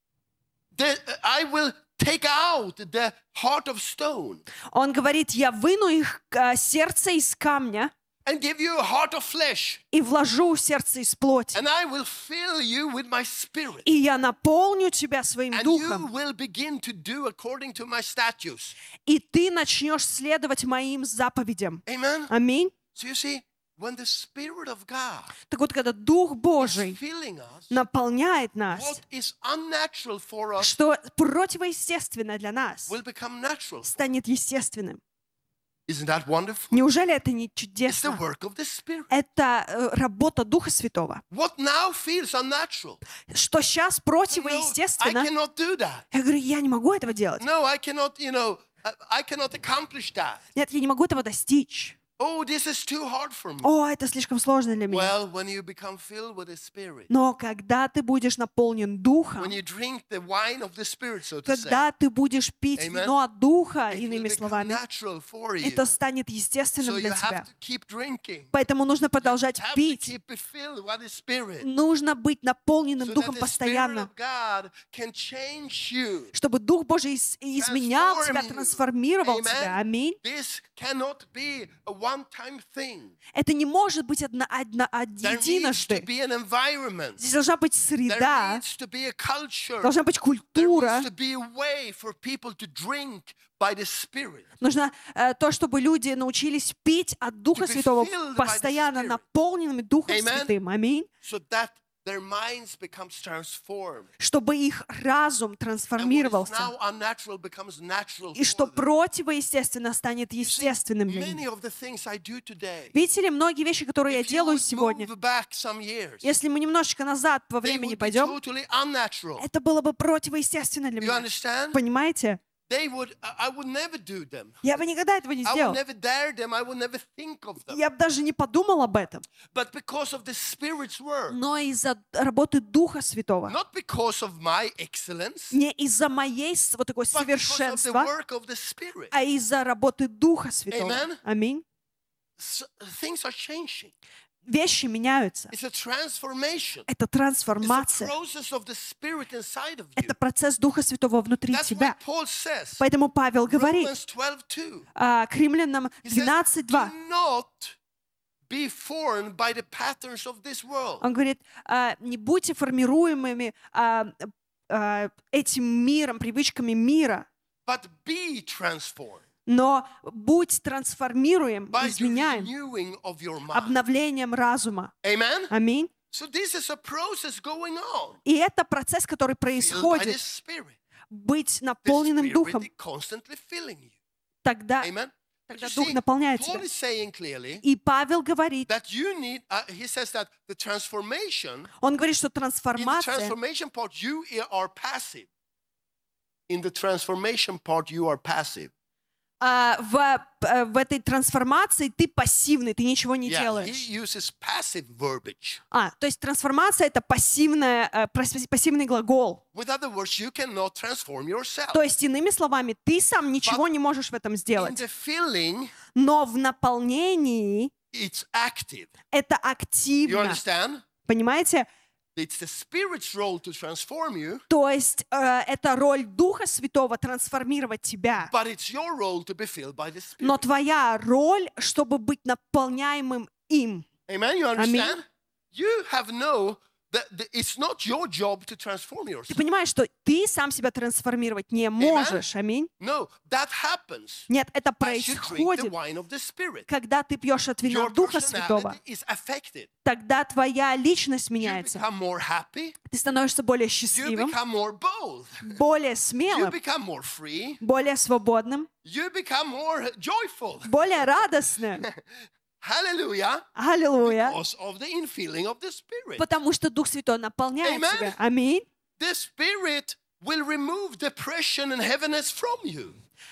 [SPEAKER 1] the, I will take out the heart of stone
[SPEAKER 2] он говорит, «Я выну их э, сердце из камня
[SPEAKER 1] and give you a heart of flesh,
[SPEAKER 2] и вложу в сердце из плоти,
[SPEAKER 1] and I will fill you with my spirit.
[SPEAKER 2] и я наполню тебя своим
[SPEAKER 1] And you
[SPEAKER 2] духом,
[SPEAKER 1] will begin to do according to my statutes.
[SPEAKER 2] и ты начнешь следовать моим заповедям».
[SPEAKER 1] Amen.
[SPEAKER 2] Аминь.
[SPEAKER 1] So you see, when the Spirit of God
[SPEAKER 2] Так вот, когда Дух
[SPEAKER 1] is
[SPEAKER 2] Божий
[SPEAKER 1] filling us,
[SPEAKER 2] наполняет нас,
[SPEAKER 1] what is unnatural for us
[SPEAKER 2] что противоестественно для нас
[SPEAKER 1] will become natural.
[SPEAKER 2] станет естественным.
[SPEAKER 1] Isn't that wonderful?
[SPEAKER 2] Неужели это не
[SPEAKER 1] It's the
[SPEAKER 2] чудесно?
[SPEAKER 1] work of the Spirit.
[SPEAKER 2] Это э, работа Духа Святого.
[SPEAKER 1] What now feels unnatural?
[SPEAKER 2] Что сейчас
[SPEAKER 1] No, I
[SPEAKER 2] противоестественно.
[SPEAKER 1] cannot do that.
[SPEAKER 2] Я говорю, я не могу этого делать.
[SPEAKER 1] No, I cannot, you know, I, I cannot accomplish that.
[SPEAKER 2] Нет, я не могу этого достичь.
[SPEAKER 1] Oh, this is too hard for me.
[SPEAKER 2] О, это слишком сложно для меня.
[SPEAKER 1] Well, when you become filled with the Spirit,
[SPEAKER 2] Но когда ты будешь наполнен Духом,
[SPEAKER 1] when you drink the wine of the Spirit, so to say,
[SPEAKER 2] когда ты будешь пить
[SPEAKER 1] Amen.
[SPEAKER 2] вино от Духа,
[SPEAKER 1] it will
[SPEAKER 2] иными
[SPEAKER 1] become
[SPEAKER 2] словами,
[SPEAKER 1] natural for you.
[SPEAKER 2] это станет
[SPEAKER 1] So
[SPEAKER 2] естественным
[SPEAKER 1] you
[SPEAKER 2] для
[SPEAKER 1] have
[SPEAKER 2] тебя.
[SPEAKER 1] to keep drinking.
[SPEAKER 2] Поэтому нужно продолжать
[SPEAKER 1] Have to
[SPEAKER 2] пить.
[SPEAKER 1] keep it filled with the Spirit.
[SPEAKER 2] Нужно быть наполненным
[SPEAKER 1] So that
[SPEAKER 2] Духом
[SPEAKER 1] the Spirit
[SPEAKER 2] постоянно,
[SPEAKER 1] of God can change you.
[SPEAKER 2] чтобы Дух Божий из- изменял тебя,
[SPEAKER 1] Transform you.
[SPEAKER 2] трансформировал
[SPEAKER 1] Amen.
[SPEAKER 2] тебя. Аминь.
[SPEAKER 1] This cannot be a one-time thing.
[SPEAKER 2] Это не может быть одна, одна,
[SPEAKER 1] There needs to
[SPEAKER 2] единожды.
[SPEAKER 1] be an environment.
[SPEAKER 2] Здесь должна быть
[SPEAKER 1] There
[SPEAKER 2] среда,
[SPEAKER 1] needs to be a culture.
[SPEAKER 2] должна быть
[SPEAKER 1] There
[SPEAKER 2] культура.
[SPEAKER 1] needs to be a way for people to drink by the Spirit.
[SPEAKER 2] Нужно э, то, чтобы люди научились пить от Духа
[SPEAKER 1] To be
[SPEAKER 2] Святого,
[SPEAKER 1] filled by the
[SPEAKER 2] постоянно
[SPEAKER 1] Spirit.
[SPEAKER 2] наполненными Духом
[SPEAKER 1] Amen.
[SPEAKER 2] Святым. Аминь.
[SPEAKER 1] So that their minds becomes transformed.
[SPEAKER 2] Чтобы их разум
[SPEAKER 1] And what is
[SPEAKER 2] трансформировался.
[SPEAKER 1] now unnatural becomes natural
[SPEAKER 2] И что
[SPEAKER 1] for them.
[SPEAKER 2] противоестественно станет
[SPEAKER 1] See,
[SPEAKER 2] естественным для
[SPEAKER 1] many
[SPEAKER 2] них.
[SPEAKER 1] of the things I do today,
[SPEAKER 2] Видите ли, многие вещи, которые я
[SPEAKER 1] if you
[SPEAKER 2] делаю
[SPEAKER 1] would
[SPEAKER 2] сегодня,
[SPEAKER 1] move back some years,
[SPEAKER 2] если мы немножечко назад по
[SPEAKER 1] they
[SPEAKER 2] времени
[SPEAKER 1] would be
[SPEAKER 2] пойдем,
[SPEAKER 1] totally unnatural.
[SPEAKER 2] это было бы противоестественно для
[SPEAKER 1] You
[SPEAKER 2] меня.
[SPEAKER 1] understand?
[SPEAKER 2] Понимаете?
[SPEAKER 1] They would, I I would never do them.
[SPEAKER 2] Я бы никогда этого не
[SPEAKER 1] I would
[SPEAKER 2] сделал.
[SPEAKER 1] never dare them. I would never think of them.
[SPEAKER 2] Я бы даже не подумал об этом.
[SPEAKER 1] But because of the Spirit's work,
[SPEAKER 2] Но из-за работы Духа Святого,
[SPEAKER 1] not because of my excellence,
[SPEAKER 2] не из-за моей с- вот такой
[SPEAKER 1] but because of the
[SPEAKER 2] совершенства,
[SPEAKER 1] work of the Spirit,
[SPEAKER 2] а из-за работы Духа Святого.
[SPEAKER 1] Amen.
[SPEAKER 2] Аминь.
[SPEAKER 1] s- things are changing.
[SPEAKER 2] Вещи меняются.
[SPEAKER 1] It's a transformation.
[SPEAKER 2] Это
[SPEAKER 1] It's a
[SPEAKER 2] трансформация.
[SPEAKER 1] process of the Spirit inside of you.
[SPEAKER 2] Это процесс Духа Святого внутри
[SPEAKER 1] That's why
[SPEAKER 2] тебя.
[SPEAKER 1] Paul says,
[SPEAKER 2] Поэтому Павел говорит
[SPEAKER 1] Romans twelve two,
[SPEAKER 2] а, к Римлянам
[SPEAKER 1] he says,
[SPEAKER 2] двенадцать два.
[SPEAKER 1] do not be formed by the patterns of this world.
[SPEAKER 2] Он говорит, а, не будьте формируемыми а, а, этим миром, привычками мира,
[SPEAKER 1] But be transformed
[SPEAKER 2] но будь трансформируем,
[SPEAKER 1] by the
[SPEAKER 2] изменяем
[SPEAKER 1] renewing of your mind.
[SPEAKER 2] обновлением разума.
[SPEAKER 1] Amen?
[SPEAKER 2] Аминь.
[SPEAKER 1] So this is a process going on.
[SPEAKER 2] И это процесс, который
[SPEAKER 1] Filled by the
[SPEAKER 2] происходит,
[SPEAKER 1] Spirit.
[SPEAKER 2] быть
[SPEAKER 1] The
[SPEAKER 2] наполненным
[SPEAKER 1] Spirit
[SPEAKER 2] Духом.
[SPEAKER 1] is constantly filling you.
[SPEAKER 2] Тогда
[SPEAKER 1] Amen?
[SPEAKER 2] Тогда
[SPEAKER 1] You
[SPEAKER 2] Дух
[SPEAKER 1] see,
[SPEAKER 2] наполняет
[SPEAKER 1] Paul
[SPEAKER 2] тебя.
[SPEAKER 1] is saying clearly
[SPEAKER 2] И Павел говорит,
[SPEAKER 1] that you need, uh, he says that the transformation,
[SPEAKER 2] он говорит, что
[SPEAKER 1] in the
[SPEAKER 2] трансформация,
[SPEAKER 1] transformation part, you are passive. In the transformation part, you are passive.
[SPEAKER 2] а, в, э, в этой трансформации ты пассивный, ты ничего не
[SPEAKER 1] Yeah, he
[SPEAKER 2] делаешь.
[SPEAKER 1] uses passive verbiage.
[SPEAKER 2] А, то есть трансформация — это пассивная, э, прос- пассивный глагол.
[SPEAKER 1] With other words, you cannot transform yourself.
[SPEAKER 2] То есть, иными словами, ты сам ничего не можешь в этом
[SPEAKER 1] In
[SPEAKER 2] сделать.
[SPEAKER 1] the feeling,
[SPEAKER 2] Но в наполнении
[SPEAKER 1] it's active.
[SPEAKER 2] это
[SPEAKER 1] You
[SPEAKER 2] активно.
[SPEAKER 1] understand?
[SPEAKER 2] Понимаете?
[SPEAKER 1] It's the Spirit's role to transform you,
[SPEAKER 2] То есть э, это роль Духа Святого трансформировать тебя.
[SPEAKER 1] but it's your role to be filled by the Spirit.
[SPEAKER 2] Но твоя роль, чтобы быть наполняемым им.
[SPEAKER 1] Amen? You understand? You have no, that that it's not your job to transform
[SPEAKER 2] Ты
[SPEAKER 1] yourself.
[SPEAKER 2] понимаешь, что ты сам себя трансформировать не можешь. Аминь.
[SPEAKER 1] No, that happens
[SPEAKER 2] Нет, это
[SPEAKER 1] as you drink the
[SPEAKER 2] происходит,
[SPEAKER 1] wine of the Spirit.
[SPEAKER 2] когда ты пьешь от вина
[SPEAKER 1] Your
[SPEAKER 2] Духа Святого.
[SPEAKER 1] personality is affected.
[SPEAKER 2] Тогда твоя личность
[SPEAKER 1] You
[SPEAKER 2] меняется.
[SPEAKER 1] become more happy.
[SPEAKER 2] Ты становишься более
[SPEAKER 1] You
[SPEAKER 2] счастливым,
[SPEAKER 1] become more bold.
[SPEAKER 2] более
[SPEAKER 1] You
[SPEAKER 2] смелым,
[SPEAKER 1] become more free.
[SPEAKER 2] более свободным,
[SPEAKER 1] You become more joyful.
[SPEAKER 2] более радостным.
[SPEAKER 1] Hallelujah.
[SPEAKER 2] Аллилуйя.
[SPEAKER 1] Because of the infilling of the Spirit.
[SPEAKER 2] Потому что Дух Святой наполняет
[SPEAKER 1] Amen.
[SPEAKER 2] тебя. Аминь.
[SPEAKER 1] The Spirit will remove depression and heaviness from you.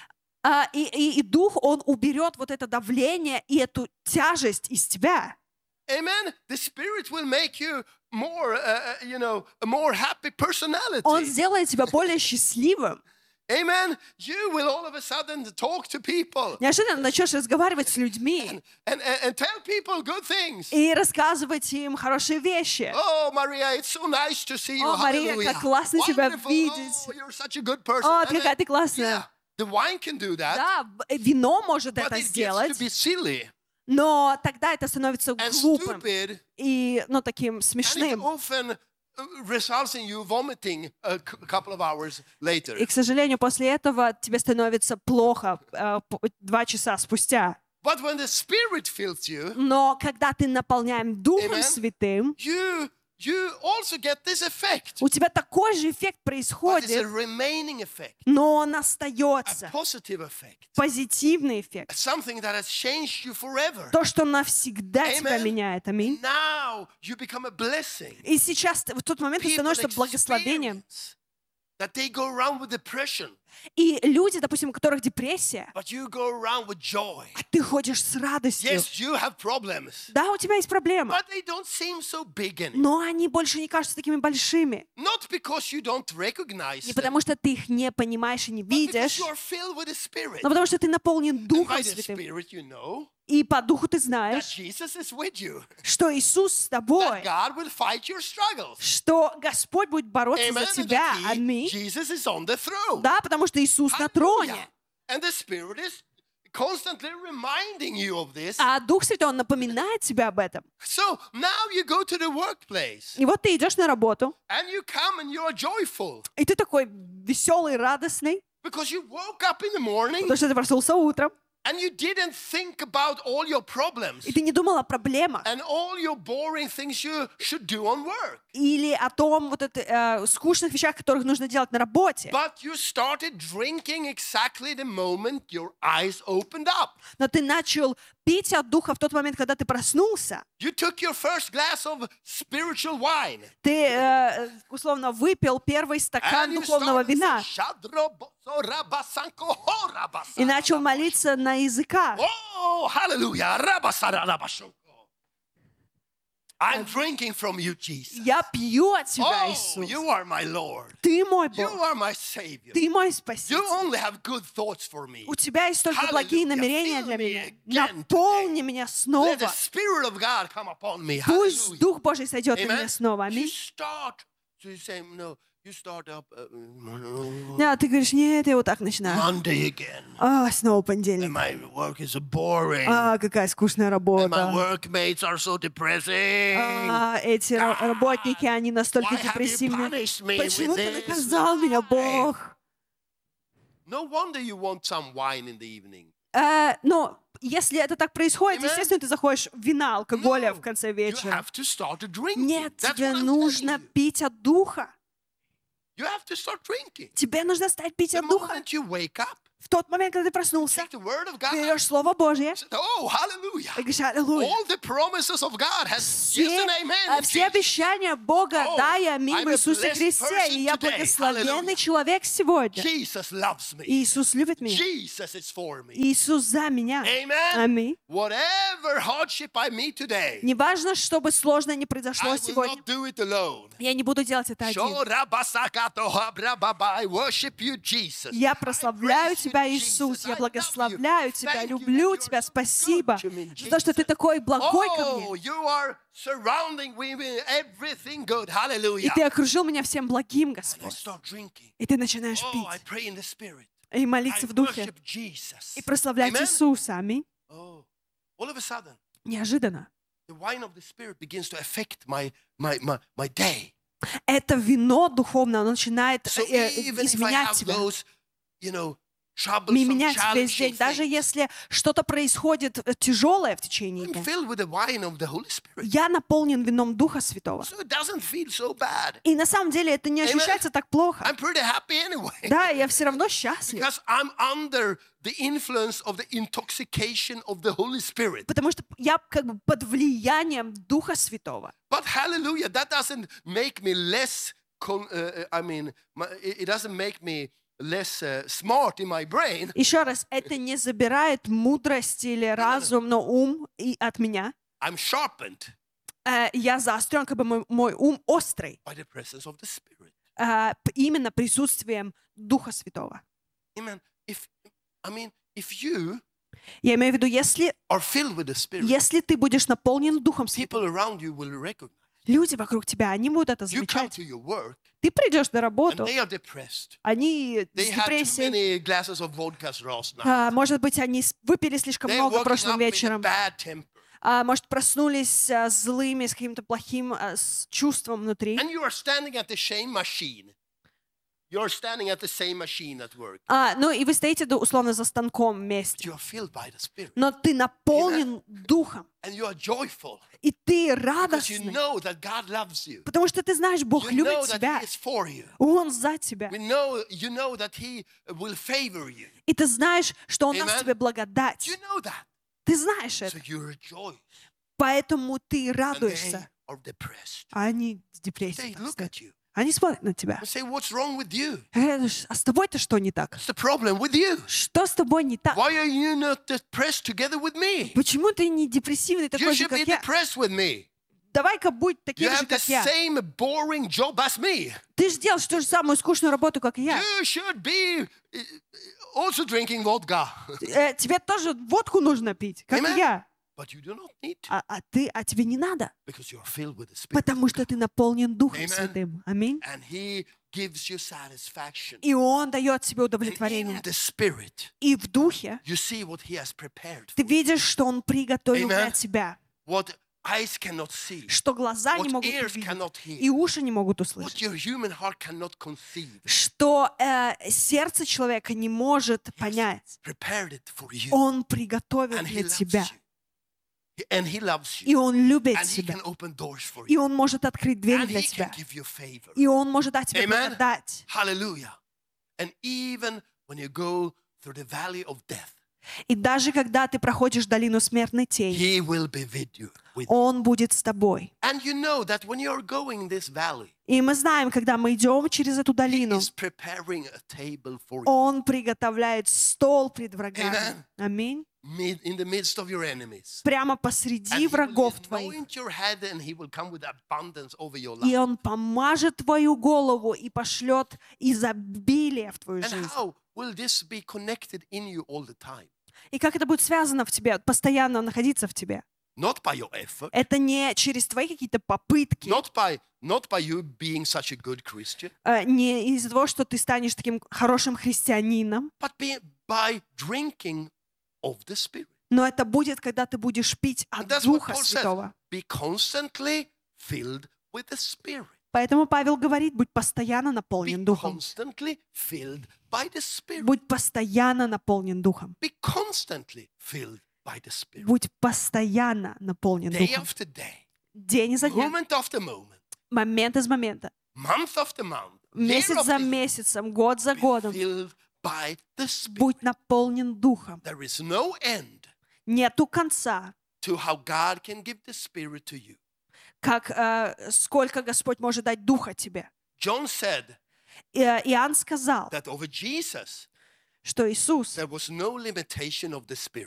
[SPEAKER 2] А, и, и, и Дух, Он уберет вот это давление и эту тяжесть из тебя.
[SPEAKER 1] Amen. The Spirit will make you more, uh, uh, you know, a more happy personality.
[SPEAKER 2] Он сделает тебя более счастливым.
[SPEAKER 1] Amen. You will all of a sudden talk to people
[SPEAKER 2] Неожиданно начнешь разговаривать с людьми
[SPEAKER 1] and, and, and tell people good things.
[SPEAKER 2] и рассказывать им хорошие вещи.
[SPEAKER 1] Oh, Maria, it's so nice to see you.
[SPEAKER 2] О, Мария,
[SPEAKER 1] Hallelujah.
[SPEAKER 2] как классно тебя
[SPEAKER 1] Wonderful.
[SPEAKER 2] видеть.
[SPEAKER 1] Oh, you're such a good person.
[SPEAKER 2] О,
[SPEAKER 1] And, uh,
[SPEAKER 2] какая ты
[SPEAKER 1] yeah,
[SPEAKER 2] классная.
[SPEAKER 1] the wine can do that,
[SPEAKER 2] Да, в- вино может
[SPEAKER 1] but
[SPEAKER 2] это
[SPEAKER 1] it gets to
[SPEAKER 2] сделать,
[SPEAKER 1] be silly
[SPEAKER 2] но тогда это становится
[SPEAKER 1] and
[SPEAKER 2] глупым
[SPEAKER 1] stupid,
[SPEAKER 2] и, ну, таким
[SPEAKER 1] and it
[SPEAKER 2] смешным.
[SPEAKER 1] often uh, results in you vomiting a c- couple of hours later.
[SPEAKER 2] И, к сожалению, после этого тебе становится плохо э, п- два часа спустя.
[SPEAKER 1] But when the Spirit fills you,
[SPEAKER 2] Но когда ты наполняем Духом
[SPEAKER 1] Amen.
[SPEAKER 2] Святым,
[SPEAKER 1] you you also get this effect.
[SPEAKER 2] у тебя такой же эффект
[SPEAKER 1] But it's a
[SPEAKER 2] происходит,
[SPEAKER 1] remaining effect,
[SPEAKER 2] но он
[SPEAKER 1] a
[SPEAKER 2] остается.
[SPEAKER 1] positive effect,
[SPEAKER 2] Позитивный эффект.
[SPEAKER 1] something that has changed you forever.
[SPEAKER 2] То, что навсегда тебя
[SPEAKER 1] Amen.
[SPEAKER 2] меняет. Аминь.
[SPEAKER 1] Now you become a blessing.
[SPEAKER 2] И сейчас, в тот момент, ты
[SPEAKER 1] People
[SPEAKER 2] становишься благословением.
[SPEAKER 1] experience that they go around with depression,
[SPEAKER 2] И люди, допустим, у которых депрессия,
[SPEAKER 1] but you go around with joy.
[SPEAKER 2] а ты ходишь с радостью.
[SPEAKER 1] Yes, you have problems,
[SPEAKER 2] Да, у тебя есть проблемы,
[SPEAKER 1] but they don't seem so big anymore.
[SPEAKER 2] но они больше не кажутся такими большими.
[SPEAKER 1] Not because you don't recognize
[SPEAKER 2] Не
[SPEAKER 1] them,
[SPEAKER 2] потому что ты их не понимаешь и не
[SPEAKER 1] but because
[SPEAKER 2] видишь,
[SPEAKER 1] you are filled with the Spirit.
[SPEAKER 2] но потому что ты наполнен
[SPEAKER 1] And by
[SPEAKER 2] Духом
[SPEAKER 1] the
[SPEAKER 2] Святым.
[SPEAKER 1] Spirit, you know
[SPEAKER 2] И по Духу ты
[SPEAKER 1] that
[SPEAKER 2] знаешь,
[SPEAKER 1] Jesus is with you,
[SPEAKER 2] что Иисус с тобой,
[SPEAKER 1] that God will fight your struggles.
[SPEAKER 2] что Господь будет бороться
[SPEAKER 1] Amen.
[SPEAKER 2] за
[SPEAKER 1] And
[SPEAKER 2] тебя.
[SPEAKER 1] that he-
[SPEAKER 2] Аминь.
[SPEAKER 1] Jesus is on the throne.
[SPEAKER 2] Да, потому что Иисус на
[SPEAKER 1] Hallelujah.
[SPEAKER 2] троне.
[SPEAKER 1] And the Spirit is constantly reminding you of this.
[SPEAKER 2] А Дух Святой, Он напоминает тебе об этом.
[SPEAKER 1] So now you go to the workplace
[SPEAKER 2] И вот ты идешь на работу,
[SPEAKER 1] and you come and you are joyful
[SPEAKER 2] и ты такой веселый, радостный,
[SPEAKER 1] because you woke up in the morning
[SPEAKER 2] потому что ты проснулся утром,
[SPEAKER 1] and you didn't think about all your problems
[SPEAKER 2] и ты не думал о проблемах
[SPEAKER 1] and all your boring things you should do on work.
[SPEAKER 2] или о том вот это, э, скучных вещах, которых нужно делать на работе.
[SPEAKER 1] But you started drinking exactly the moment your eyes opened up.
[SPEAKER 2] Но ты начал пить от Духа в тот момент, когда ты проснулся.
[SPEAKER 1] You took your first glass of spiritual wine.
[SPEAKER 2] Ты, э, условно, выпил первый стакан
[SPEAKER 1] And you
[SPEAKER 2] духовного
[SPEAKER 1] started
[SPEAKER 2] вина
[SPEAKER 1] saying,
[SPEAKER 2] и начал молиться на языках.
[SPEAKER 1] Oh, hallelujah. Rabasarabashoko. I'm drinking from you, Jesus.
[SPEAKER 2] Я пью от тебя,
[SPEAKER 1] Oh,
[SPEAKER 2] Иисус.
[SPEAKER 1] you are my Lord.
[SPEAKER 2] Ты мой
[SPEAKER 1] You
[SPEAKER 2] Бог.
[SPEAKER 1] are my Savior.
[SPEAKER 2] Ты мой
[SPEAKER 1] You
[SPEAKER 2] Спаситель.
[SPEAKER 1] only have good thoughts for me.
[SPEAKER 2] У тебя есть только благие
[SPEAKER 1] Hallelujah.
[SPEAKER 2] намерения
[SPEAKER 1] Fill
[SPEAKER 2] для
[SPEAKER 1] me
[SPEAKER 2] меня.
[SPEAKER 1] again
[SPEAKER 2] Наполни меня
[SPEAKER 1] Let
[SPEAKER 2] снова.
[SPEAKER 1] the Spirit of God come upon me.
[SPEAKER 2] Пусть
[SPEAKER 1] Hallelujah.
[SPEAKER 2] Дух Божий сойдет на
[SPEAKER 1] Amen.
[SPEAKER 2] меня снова.
[SPEAKER 1] You
[SPEAKER 2] Аминь.
[SPEAKER 1] start to say, no, you start up uh,
[SPEAKER 2] А ты говоришь, нет, я вот так начинаю.
[SPEAKER 1] Monday again.
[SPEAKER 2] А, снова
[SPEAKER 1] And
[SPEAKER 2] понедельник.
[SPEAKER 1] my work is so boring.
[SPEAKER 2] А, какая скучная
[SPEAKER 1] And my
[SPEAKER 2] работа.
[SPEAKER 1] workmates are so depressing.
[SPEAKER 2] А, эти ра- работники, они настолько
[SPEAKER 1] Why have you
[SPEAKER 2] депрессивны.
[SPEAKER 1] punished me
[SPEAKER 2] Почему
[SPEAKER 1] with
[SPEAKER 2] ты
[SPEAKER 1] this?
[SPEAKER 2] наказал меня, Бог?
[SPEAKER 1] No wonder you want some wine in the evening.
[SPEAKER 2] Э, Но если это так происходит,
[SPEAKER 1] Amen.
[SPEAKER 2] естественно, ты заходишь в вина, алкоголя
[SPEAKER 1] No,
[SPEAKER 2] в конце
[SPEAKER 1] You
[SPEAKER 2] вечера.
[SPEAKER 1] have to start drinking.
[SPEAKER 2] Нет,
[SPEAKER 1] That's
[SPEAKER 2] тебе
[SPEAKER 1] what I'm
[SPEAKER 2] нужно
[SPEAKER 1] telling you.
[SPEAKER 2] пить от Духа.
[SPEAKER 1] You have to start drinking.
[SPEAKER 2] Тебе нужно стать пить
[SPEAKER 1] The
[SPEAKER 2] от Духа.
[SPEAKER 1] moment you wake up,
[SPEAKER 2] В тот момент, когда ты проснулся,
[SPEAKER 1] take the word of God.
[SPEAKER 2] берешь Слово Божье
[SPEAKER 1] Oh, hallelujah.
[SPEAKER 2] и говоришь: аллилуйя.
[SPEAKER 1] All the promises of God has yes
[SPEAKER 2] Все,
[SPEAKER 1] and amen.
[SPEAKER 2] а,
[SPEAKER 1] in
[SPEAKER 2] все
[SPEAKER 1] Jesus.
[SPEAKER 2] обещания Бога,
[SPEAKER 1] Oh,
[SPEAKER 2] да и аминь
[SPEAKER 1] I'm
[SPEAKER 2] в
[SPEAKER 1] a
[SPEAKER 2] Иисусе
[SPEAKER 1] blessed
[SPEAKER 2] Христе.
[SPEAKER 1] person
[SPEAKER 2] И я
[SPEAKER 1] today.
[SPEAKER 2] благословенный
[SPEAKER 1] Hallelujah.
[SPEAKER 2] человек сегодня.
[SPEAKER 1] Jesus loves me.
[SPEAKER 2] Иисус любит меня.
[SPEAKER 1] Jesus is for me.
[SPEAKER 2] Иисус за меня.
[SPEAKER 1] Amen.
[SPEAKER 2] Аминь.
[SPEAKER 1] Whatever hardship I meet today,
[SPEAKER 2] Неважно, что бы сложное не произошло
[SPEAKER 1] I will
[SPEAKER 2] сегодня,
[SPEAKER 1] not do it alone.
[SPEAKER 2] я не буду делать это один.
[SPEAKER 1] I worship you, Jesus.
[SPEAKER 2] Я прославляю
[SPEAKER 1] I praise you,
[SPEAKER 2] Тебя,
[SPEAKER 1] Jesus.
[SPEAKER 2] Иисус. Я
[SPEAKER 1] I love
[SPEAKER 2] благословляю
[SPEAKER 1] you.
[SPEAKER 2] Тебя,
[SPEAKER 1] Thank you
[SPEAKER 2] люблю
[SPEAKER 1] that you
[SPEAKER 2] Тебя.
[SPEAKER 1] are so
[SPEAKER 2] Спасибо
[SPEAKER 1] good to me,
[SPEAKER 2] за то, что Ты
[SPEAKER 1] Jesus.
[SPEAKER 2] такой благой ко
[SPEAKER 1] Oh,
[SPEAKER 2] мне.
[SPEAKER 1] you are surrounding me with everything good.
[SPEAKER 2] И
[SPEAKER 1] Hallelujah.
[SPEAKER 2] Ты окружил меня всем благим,
[SPEAKER 1] And I
[SPEAKER 2] Господь.
[SPEAKER 1] start drinking.
[SPEAKER 2] И Ты начинаешь
[SPEAKER 1] Oh, I
[SPEAKER 2] пить
[SPEAKER 1] pray in the Spirit.
[SPEAKER 2] и
[SPEAKER 1] I
[SPEAKER 2] молиться в Духе
[SPEAKER 1] worship Jesus.
[SPEAKER 2] и прославлять
[SPEAKER 1] Amen.
[SPEAKER 2] Иисуса. Аминь.
[SPEAKER 1] Oh, all of a sudden,
[SPEAKER 2] Неожиданно.
[SPEAKER 1] the wine of the Spirit begins to affect my my my, my day.
[SPEAKER 2] Это вино духовное, оно начинает
[SPEAKER 1] So
[SPEAKER 2] э,
[SPEAKER 1] even if I
[SPEAKER 2] изменять
[SPEAKER 1] have
[SPEAKER 2] тебя.
[SPEAKER 1] those, you know, troublesome,
[SPEAKER 2] Менять весь день.
[SPEAKER 1] challenging
[SPEAKER 2] Даже
[SPEAKER 1] things,
[SPEAKER 2] если что-то происходит э, тяжелое в течение
[SPEAKER 1] I'm
[SPEAKER 2] дня.
[SPEAKER 1] filled with the wine of the Holy Spirit.
[SPEAKER 2] Я наполнен вином Духа Святого.
[SPEAKER 1] So it doesn't feel so bad.
[SPEAKER 2] И на самом деле это не
[SPEAKER 1] Amen.
[SPEAKER 2] ощущается так плохо.
[SPEAKER 1] I'm pretty happy anyway.
[SPEAKER 2] Да, я все равно счастлив.
[SPEAKER 1] Because I'm under the influence of the intoxication of the Holy Spirit.
[SPEAKER 2] Потому что я как бы под влиянием Духа Святого.
[SPEAKER 1] But hallelujah, that doesn't make me less, con- uh, I mean, my, it it doesn't make me less uh, smart in my brain.
[SPEAKER 2] Еще раз, это не забирает мудрость или разум, но ум и от меня.
[SPEAKER 1] I'm sharpened
[SPEAKER 2] Э, Я заострен, как бы мой, мой ум острый.
[SPEAKER 1] by the presence of the Spirit.
[SPEAKER 2] э, п- Именно присутствием Духа Святого.
[SPEAKER 1] Amen. If, I mean, if you
[SPEAKER 2] Я имею в виду, если,
[SPEAKER 1] are filled with the Spirit,
[SPEAKER 2] если ты будешь наполнен Духом Святым,
[SPEAKER 1] people around you will recognize.
[SPEAKER 2] люди вокруг тебя, они будут это
[SPEAKER 1] You come
[SPEAKER 2] замечать.
[SPEAKER 1] to your work
[SPEAKER 2] Ты придешь на
[SPEAKER 1] and
[SPEAKER 2] работу,
[SPEAKER 1] they are depressed.
[SPEAKER 2] они с
[SPEAKER 1] They had too
[SPEAKER 2] депрессией,
[SPEAKER 1] many glasses of vodka last night.
[SPEAKER 2] а, может быть, они с- выпили слишком
[SPEAKER 1] They're
[SPEAKER 2] много
[SPEAKER 1] waking
[SPEAKER 2] прошлым
[SPEAKER 1] up with a
[SPEAKER 2] вечером,
[SPEAKER 1] bad temper.
[SPEAKER 2] а, может, проснулись а, злыми, с каким-то плохим а, с чувством внутри.
[SPEAKER 1] And you are standing at the same machine. You're standing at the same machine at work.
[SPEAKER 2] А, ну и вы стоите, да, условно, за станком
[SPEAKER 1] But
[SPEAKER 2] вместе.
[SPEAKER 1] you are filled by the Spirit.
[SPEAKER 2] Но ты наполнен Духом,
[SPEAKER 1] And you are joyful.
[SPEAKER 2] и ты
[SPEAKER 1] Because you
[SPEAKER 2] радостный,
[SPEAKER 1] know that God loves you.
[SPEAKER 2] потому что ты знаешь, Бог
[SPEAKER 1] You know
[SPEAKER 2] любит
[SPEAKER 1] that
[SPEAKER 2] тебя,
[SPEAKER 1] He is for you.
[SPEAKER 2] Он за тебя.
[SPEAKER 1] We know, you know that He will favor you.
[SPEAKER 2] И ты знаешь, что Он даст
[SPEAKER 1] Amen.
[SPEAKER 2] тебе благодать.
[SPEAKER 1] You know that.
[SPEAKER 2] Ты знаешь
[SPEAKER 1] So
[SPEAKER 2] это.
[SPEAKER 1] you rejoice.
[SPEAKER 2] Поэтому ты
[SPEAKER 1] And they
[SPEAKER 2] радуешься.
[SPEAKER 1] are depressed.
[SPEAKER 2] А они с
[SPEAKER 1] They
[SPEAKER 2] депрессией.
[SPEAKER 1] look at you
[SPEAKER 2] Они смотрят на тебя.
[SPEAKER 1] and say, what's wrong with you?
[SPEAKER 2] Говорят: а с тобой-то что не так?
[SPEAKER 1] What's the problem with you?
[SPEAKER 2] Что с тобой не так?
[SPEAKER 1] Why are you not depressed together with me?
[SPEAKER 2] Почему ты не депрессивный
[SPEAKER 1] You
[SPEAKER 2] такой же,
[SPEAKER 1] should be
[SPEAKER 2] как я?
[SPEAKER 1] depressed with me.
[SPEAKER 2] Давай-ка будь
[SPEAKER 1] You
[SPEAKER 2] таким же,
[SPEAKER 1] have the
[SPEAKER 2] как я.
[SPEAKER 1] same boring job as me.
[SPEAKER 2] Ты же делаешь ту же самую скучную работу, как и я.
[SPEAKER 1] You should be uh, also drinking vodka.
[SPEAKER 2] Э, тебе тоже водку нужно пить, как
[SPEAKER 1] Amen.
[SPEAKER 2] и я.
[SPEAKER 1] But you do not need to
[SPEAKER 2] А, а ты, а тебе не надо,
[SPEAKER 1] because you are filled with the Spirit.
[SPEAKER 2] потому что ты наполнен Духом
[SPEAKER 1] Amen.
[SPEAKER 2] Святым. Аминь.
[SPEAKER 1] And He gives you satisfaction.
[SPEAKER 2] И Он дает тебе
[SPEAKER 1] And in
[SPEAKER 2] удовлетворение.
[SPEAKER 1] the Spirit,
[SPEAKER 2] И в Духе
[SPEAKER 1] you see what He has prepared
[SPEAKER 2] ты
[SPEAKER 1] for you.
[SPEAKER 2] видишь, что Он приготовил
[SPEAKER 1] Amen.
[SPEAKER 2] для тебя,
[SPEAKER 1] What eyes cannot see,
[SPEAKER 2] что глаза не
[SPEAKER 1] what
[SPEAKER 2] могут
[SPEAKER 1] ears
[SPEAKER 2] увидеть,
[SPEAKER 1] cannot
[SPEAKER 2] и
[SPEAKER 1] hear,
[SPEAKER 2] уши не могут
[SPEAKER 1] what
[SPEAKER 2] услышать,
[SPEAKER 1] your human heart cannot conceive.
[SPEAKER 2] что э, сердце человека не может понять.
[SPEAKER 1] Prepared it for you.
[SPEAKER 2] Он приготовил
[SPEAKER 1] And He
[SPEAKER 2] для
[SPEAKER 1] loves
[SPEAKER 2] тебя,
[SPEAKER 1] you. And He loves
[SPEAKER 2] и
[SPEAKER 1] you.
[SPEAKER 2] Он любит
[SPEAKER 1] And He
[SPEAKER 2] тебя,
[SPEAKER 1] can open doors for
[SPEAKER 2] и
[SPEAKER 1] you.
[SPEAKER 2] Он может открыть двери
[SPEAKER 1] And
[SPEAKER 2] для
[SPEAKER 1] He
[SPEAKER 2] тебя,
[SPEAKER 1] can give you favor.
[SPEAKER 2] и Он может дать тебе
[SPEAKER 1] Amen.
[SPEAKER 2] благодать.
[SPEAKER 1] Hallelujah. And even when you go through the valley of death,
[SPEAKER 2] И даже когда ты проходишь долину смертной тени,
[SPEAKER 1] He will be with you. With you.
[SPEAKER 2] Он будет с тобой.
[SPEAKER 1] And you know that when you're going this valley,
[SPEAKER 2] И мы знаем, когда мы идем через эту
[SPEAKER 1] He
[SPEAKER 2] долину,
[SPEAKER 1] is preparing a table for you
[SPEAKER 2] Он приготовляет стол пред врагами.
[SPEAKER 1] Amen.
[SPEAKER 2] Аминь.
[SPEAKER 1] mid, in the midst of your enemies.
[SPEAKER 2] Прямо
[SPEAKER 1] And
[SPEAKER 2] посреди
[SPEAKER 1] He will
[SPEAKER 2] врагов твоих.
[SPEAKER 1] anoint your head and He will come with abundance over your
[SPEAKER 2] И
[SPEAKER 1] life.
[SPEAKER 2] Он помажет твою голову и пошлет изобилие в твою
[SPEAKER 1] And
[SPEAKER 2] жизнь.
[SPEAKER 1] how will this be connected in you all the time?
[SPEAKER 2] И как это будет связано в тебе, постоянно находиться в тебе?
[SPEAKER 1] Not by your effort,
[SPEAKER 2] Это не через твои какие-то попытки,
[SPEAKER 1] not by not by you being such a good Christian,
[SPEAKER 2] э, не из-за того, что ты станешь таким хорошим христианином,
[SPEAKER 1] but be, by drinking of the Spirit.
[SPEAKER 2] но это будет, когда ты будешь пить
[SPEAKER 1] And
[SPEAKER 2] от
[SPEAKER 1] that's what
[SPEAKER 2] Духа
[SPEAKER 1] Paul says.
[SPEAKER 2] Святого.
[SPEAKER 1] Be constantly filled with the Spirit.
[SPEAKER 2] Поэтому Павел говорит: будь постоянно
[SPEAKER 1] Be
[SPEAKER 2] наполнен Духом.
[SPEAKER 1] constantly filled by the Spirit.
[SPEAKER 2] Будь постоянно наполнен Духом.
[SPEAKER 1] Be constantly filled by the Spirit.
[SPEAKER 2] Будь постоянно наполнен
[SPEAKER 1] Day
[SPEAKER 2] Духом.
[SPEAKER 1] after day,
[SPEAKER 2] День за днем,
[SPEAKER 1] moment after moment,
[SPEAKER 2] момент из момента,
[SPEAKER 1] month after month, year
[SPEAKER 2] месяц за
[SPEAKER 1] after year,
[SPEAKER 2] месяцем, год за
[SPEAKER 1] be
[SPEAKER 2] годом.
[SPEAKER 1] filled by the Spirit.
[SPEAKER 2] Будь наполнен Духом.
[SPEAKER 1] There is no end
[SPEAKER 2] Нету конца,
[SPEAKER 1] to how God can give the Spirit to you.
[SPEAKER 2] как э, сколько Господь может дать Духа тебе.
[SPEAKER 1] John said
[SPEAKER 2] И, э, Иоанн сказал,
[SPEAKER 1] that over Jesus,
[SPEAKER 2] что Иисус,
[SPEAKER 1] there was no limitation of the Spirit.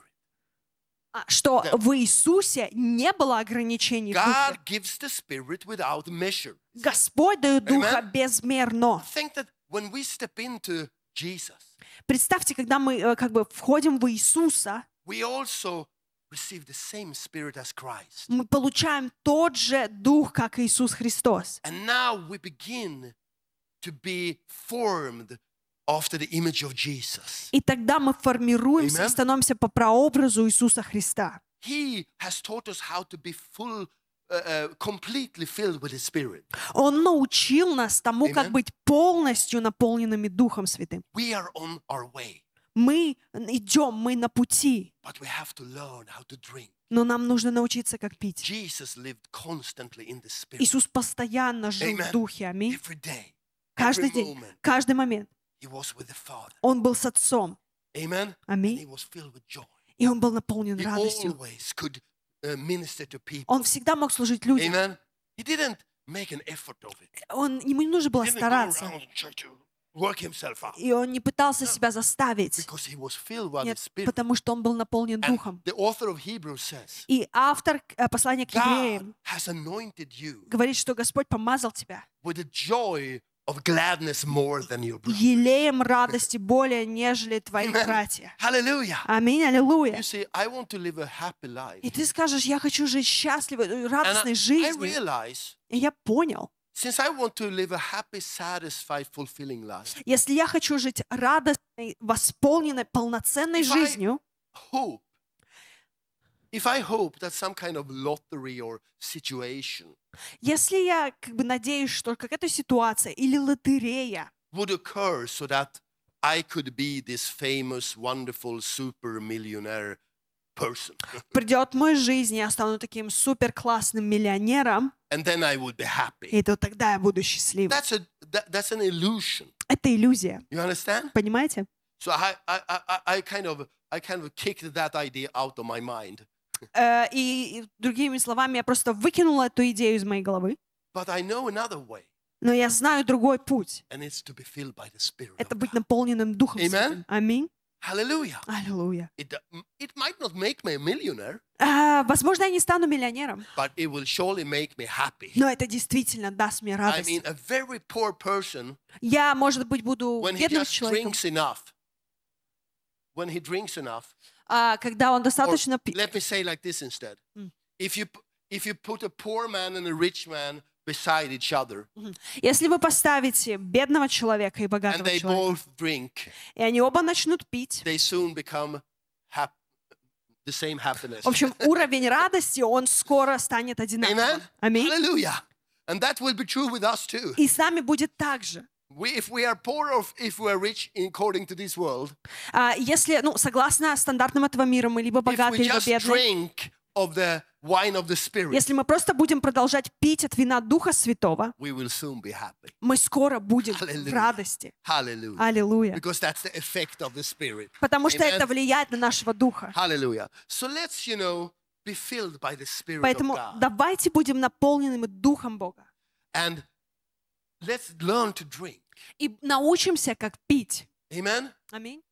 [SPEAKER 2] а, что
[SPEAKER 1] Да.
[SPEAKER 2] в Иисусе не было ограничений в Духе.
[SPEAKER 1] God gives the Spirit without measure.
[SPEAKER 2] Господь дает Духа
[SPEAKER 1] Amen.
[SPEAKER 2] безмерно.
[SPEAKER 1] Think that when we step into Jesus,
[SPEAKER 2] Представьте, когда мы э, как бы входим в Иисуса,
[SPEAKER 1] we also receive the same Spirit as Christ.
[SPEAKER 2] мы получаем тот же Дух, как Иисус Христос.
[SPEAKER 1] And now we begin to be formed after the image of Jesus.
[SPEAKER 2] И тогда мы формируемся и
[SPEAKER 1] Amen.
[SPEAKER 2] становимся по прообразу Иисуса Христа.
[SPEAKER 1] He has taught us how to be full, uh, uh, completely filled with the Spirit.
[SPEAKER 2] Он научил нас тому, как
[SPEAKER 1] Amen.
[SPEAKER 2] быть полностью наполненными Духом Святым.
[SPEAKER 1] We are on our way,
[SPEAKER 2] Мы идем, мы на пути,
[SPEAKER 1] but we have to learn how to drink.
[SPEAKER 2] но нам нужно научиться, как пить.
[SPEAKER 1] Jesus lived constantly in the Spirit.
[SPEAKER 2] Иисус постоянно жил в
[SPEAKER 1] Amen.
[SPEAKER 2] Духе, аминь.
[SPEAKER 1] Every day,
[SPEAKER 2] Каждый
[SPEAKER 1] every
[SPEAKER 2] день,
[SPEAKER 1] moment,
[SPEAKER 2] каждый момент.
[SPEAKER 1] he was with the Father.
[SPEAKER 2] Он был с Отцом,
[SPEAKER 1] Amen. And
[SPEAKER 2] аминь.
[SPEAKER 1] he was filled with joy.
[SPEAKER 2] И он был наполнен
[SPEAKER 1] He
[SPEAKER 2] радостью.
[SPEAKER 1] always could uh, minister to people.
[SPEAKER 2] Он всегда мог служить людям.
[SPEAKER 1] Amen. He didn't make an effort of it.
[SPEAKER 2] Он, ему не нужно было
[SPEAKER 1] He didn't go
[SPEAKER 2] стараться.
[SPEAKER 1] around and try to work himself out.
[SPEAKER 2] И он не пытался себя заставить.
[SPEAKER 1] Because he was filled by the
[SPEAKER 2] Нет,
[SPEAKER 1] Spirit.
[SPEAKER 2] потому что он был наполнен
[SPEAKER 1] And
[SPEAKER 2] Духом.
[SPEAKER 1] the author of Hebrews says,
[SPEAKER 2] И автор э, послания к
[SPEAKER 1] God
[SPEAKER 2] евреям
[SPEAKER 1] has anointed you
[SPEAKER 2] говорит, что Господь помазал тебя
[SPEAKER 1] with the joy of gladness more than your brother.
[SPEAKER 2] елеем радости более, нежели твои
[SPEAKER 1] Amen.
[SPEAKER 2] братья.
[SPEAKER 1] Hallelujah.
[SPEAKER 2] Аминь, аллилуйя.
[SPEAKER 1] You see, I want to live a happy life.
[SPEAKER 2] И ты скажешь, я хочу жить счастливой,
[SPEAKER 1] And I,
[SPEAKER 2] радостной
[SPEAKER 1] I
[SPEAKER 2] жизнью.
[SPEAKER 1] realize,
[SPEAKER 2] И я понял,
[SPEAKER 1] since I want to live a happy, satisfied, fulfilling life,
[SPEAKER 2] если я хочу жить радостной, восполненной, полноценной
[SPEAKER 1] If I-
[SPEAKER 2] жизнью,
[SPEAKER 1] hope, if I hope that some kind of lottery or situation
[SPEAKER 2] если я как бы надеюсь, что какая-то ситуация или лотерея
[SPEAKER 1] would occur so that I could be this famous, wonderful, super millionaire person,
[SPEAKER 2] придет в мою жизнь, и я стану таким супер классным миллионером,
[SPEAKER 1] and then I would be happy.
[SPEAKER 2] и то тогда я буду счастливым.
[SPEAKER 1] That's a that, that's an illusion.
[SPEAKER 2] Это иллюзия,
[SPEAKER 1] You understand?
[SPEAKER 2] понимаете?
[SPEAKER 1] So I I, I, I I kind of I kind of kicked that idea out of my mind.
[SPEAKER 2] Э, И, и другими словами, я просто выкинула эту идею из моей головы,
[SPEAKER 1] But I know another way,
[SPEAKER 2] но я знаю другой путь.
[SPEAKER 1] and it's to be filled by the Spirit.
[SPEAKER 2] Это
[SPEAKER 1] of
[SPEAKER 2] быть
[SPEAKER 1] God.
[SPEAKER 2] наполненным Духом
[SPEAKER 1] Amen.
[SPEAKER 2] Святым. Аминь.
[SPEAKER 1] Hallelujah.
[SPEAKER 2] Аллилуйя.
[SPEAKER 1] It, uh, it might not make me a millionaire,
[SPEAKER 2] А, возможно, я не стану миллионером,
[SPEAKER 1] but it will surely make me happy.
[SPEAKER 2] но это действительно даст мне
[SPEAKER 1] I
[SPEAKER 2] радость.
[SPEAKER 1] mean, a very poor person,
[SPEAKER 2] Я, может быть, буду
[SPEAKER 1] when he
[SPEAKER 2] бедным
[SPEAKER 1] just
[SPEAKER 2] человеком,
[SPEAKER 1] drinks enough, when he drinks enough,
[SPEAKER 2] а, когда он
[SPEAKER 1] or
[SPEAKER 2] достаточно... пи-
[SPEAKER 1] let me say like this instead.
[SPEAKER 2] Mm.
[SPEAKER 1] If you p- if you put a poor man and a rich man beside each other,
[SPEAKER 2] Если вы поставите бедного человека и
[SPEAKER 1] and
[SPEAKER 2] богатого
[SPEAKER 1] they
[SPEAKER 2] человека,
[SPEAKER 1] both drink,
[SPEAKER 2] и они оба начнут пить,
[SPEAKER 1] they soon become hap- the same happiness.
[SPEAKER 2] в общем, уровень радости, он скоро станет одинаковым.
[SPEAKER 1] Amen.
[SPEAKER 2] Аминь.
[SPEAKER 1] Hallelujah. And that will be true with us too.
[SPEAKER 2] И с нами будет так же.
[SPEAKER 1] We, if we are poor or if we are rich according to this world,
[SPEAKER 2] А, Если, ну, согласно стандартам этого мира, мы либо
[SPEAKER 1] if
[SPEAKER 2] богаты,
[SPEAKER 1] we
[SPEAKER 2] либо
[SPEAKER 1] just
[SPEAKER 2] бедные.
[SPEAKER 1] drink of the wine of the Spirit,
[SPEAKER 2] Если мы просто будем продолжать пить от вина Духа Святого,
[SPEAKER 1] we will soon be happy.
[SPEAKER 2] мы скоро будем в
[SPEAKER 1] Hallelujah.
[SPEAKER 2] радости.
[SPEAKER 1] Hallelujah.
[SPEAKER 2] Аллилуйя.
[SPEAKER 1] Because that's the effect of the Spirit.
[SPEAKER 2] Потому что
[SPEAKER 1] Amen.
[SPEAKER 2] это влияет на нашего Духа.
[SPEAKER 1] Hallelujah. So let's, you know, be filled by the Spirit
[SPEAKER 2] Поэтому
[SPEAKER 1] of God.
[SPEAKER 2] давайте будем наполненными Духом Бога.
[SPEAKER 1] And let's learn to drink.
[SPEAKER 2] И научимся, как пить.
[SPEAKER 1] Amen?
[SPEAKER 2] Аминь.